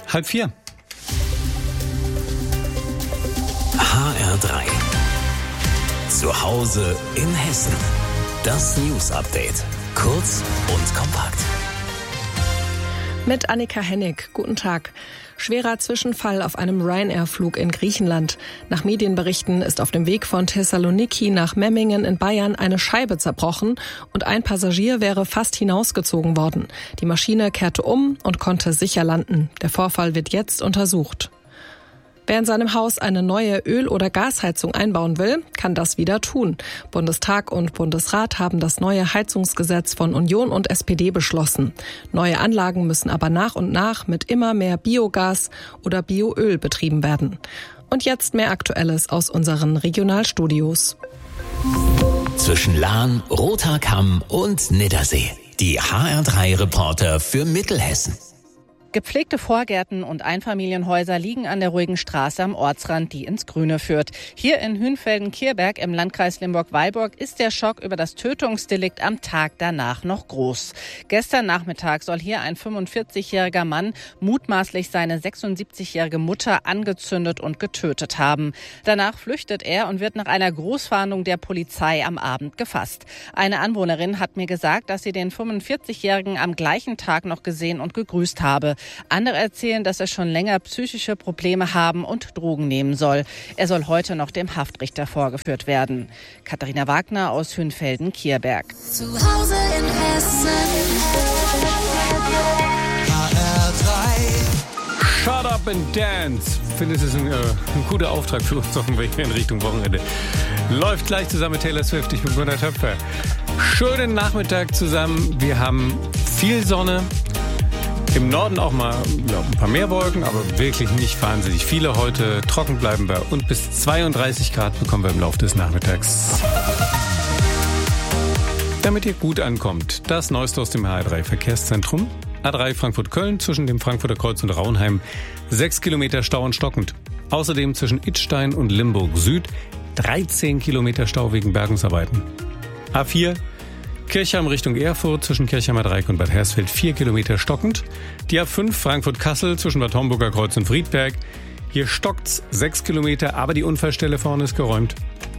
3:30. HR3. Zu Hause in Hessen. Das News-Update. Kurz und kompakt. Mit Annika Hennig. Guten Tag. Schwerer Zwischenfall auf einem Ryanair-Flug in Griechenland. Nach Medienberichten ist auf dem Weg von Thessaloniki nach Memmingen in Bayern eine Scheibe zerbrochen und ein Passagier wäre fast hinausgezogen worden. Die Maschine kehrte um und konnte sicher landen. Der Vorfall wird jetzt untersucht. Wer in seinem Haus eine neue Öl- oder Gasheizung einbauen will, kann das wieder tun. Bundestag und Bundesrat haben das neue Heizungsgesetz von Union und SPD beschlossen. Neue Anlagen müssen aber nach und nach mit immer mehr Biogas oder Bioöl betrieben werden. Und jetzt mehr Aktuelles aus unseren Regionalstudios. Zwischen Lahn, Roter Kamm und Niddersee. Die HR3-Reporter für Mittelhessen. Gepflegte Vorgärten und Einfamilienhäuser liegen an der ruhigen Straße am Ortsrand, die ins Grüne führt. Hier in Hünfelden-Kierberg im Landkreis Limburg-Weilburg ist der Schock über das Tötungsdelikt am Tag danach noch groß. Gestern Nachmittag soll hier ein 45-jähriger Mann mutmaßlich seine 76-jährige Mutter angezündet und getötet haben. Danach flüchtet er und wird nach einer Großfahndung der Polizei am Abend gefasst. Eine Anwohnerin hat mir gesagt, dass sie den 45-jährigen am gleichen Tag noch gesehen und gegrüßt habe. Andere erzählen, dass er schon länger psychische Probleme haben und Drogen nehmen soll. Er soll heute noch dem Haftrichter vorgeführt werden. Katharina Wagner aus Hünfelden-Kierberg. Zu Hause in Hessen. HR3. Shut up and dance. Ich finde, es ist ein guter Auftrag für uns auf dem Weg in Richtung Wochenende. Läuft gleich zusammen mit Taylor Swift. Ich bin Gunnar Töpfer. Schönen Nachmittag zusammen. Wir haben viel Sonne. Im Norden auch mal ein paar mehr Wolken, aber wirklich nicht wahnsinnig viele heute. Trocken bleiben wir und bis 32 Grad bekommen wir im Laufe des Nachmittags. Damit ihr gut ankommt, das Neueste aus dem HR3 Verkehrszentrum. A3 Frankfurt-Köln zwischen dem Frankfurter Kreuz und Raunheim 6 Kilometer Stau und stockend. Außerdem zwischen Idstein und Limburg Süd 13 Kilometer Stau wegen Bergungsarbeiten. A4 Kirchheim Richtung Erfurt zwischen Kirchheimer Dreieck und Bad Hersfeld 4 Kilometer stockend. Die A5 Frankfurt-Kassel zwischen Bad Homburger Kreuz und Friedberg. Hier stockt's 6 Kilometer, aber die Unfallstelle vorne ist geräumt.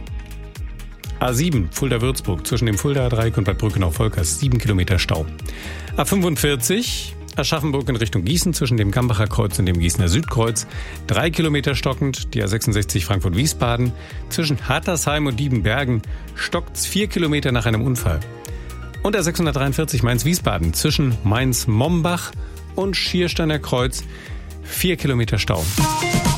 A7 Fulda-Würzburg zwischen dem Fuldaer Dreieck und Bad Brückenau-Volkers 7 Kilometer Stau. A45 Aschaffenburg in Richtung Gießen zwischen dem Gambacher Kreuz und dem Gießener Südkreuz 3 Kilometer stockend. Die A66 Frankfurt-Wiesbaden zwischen Hattersheim und Diebenbergen stockt's 4 Kilometer nach einem Unfall. Und der 643 Mainz-Wiesbaden zwischen Mainz-Mombach und Schiersteiner Kreuz 4 Kilometer Stau.